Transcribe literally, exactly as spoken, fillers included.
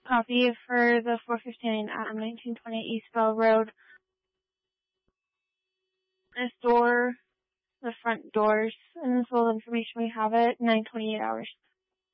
Copy for the four fifty-nine Adam nineteen twenty East Bell Road. This door, the front doors, and this little information we have it, nine twenty-eight hours.